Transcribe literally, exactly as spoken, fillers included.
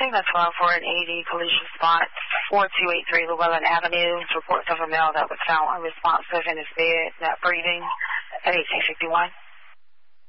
morning. That's one for an A D police response, four two eight three Llewellyn Avenue. Reports of a male that was found unresponsive in his bed, not breathing, at eighteen fifty-one.